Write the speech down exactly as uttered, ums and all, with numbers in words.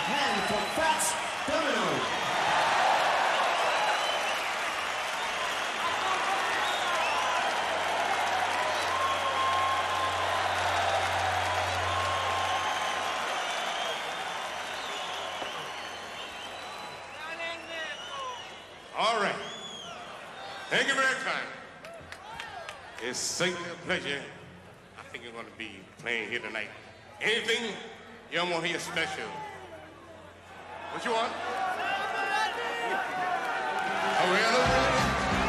hand from Fats Domino. All right. Thank you very much. It's certainly a pleasure. I think you're going to be playing here tonight. Anything you want to hear special? What you want?